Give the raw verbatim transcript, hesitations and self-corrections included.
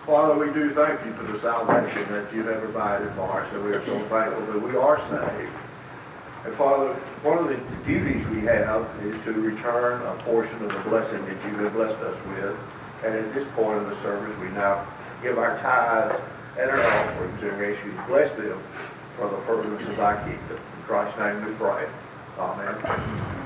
Father, we do thank you for the salvation that you've ever provided for us, and we are so thankful that we are saved. And Father, one of the duties we have is to return a portion of the blessing that you have blessed us with. And at this point of the service, we now give our tithes and our offerings, and we ask you to bless them for the purpose of thy kingdom. In Christ's name we pray. Amen.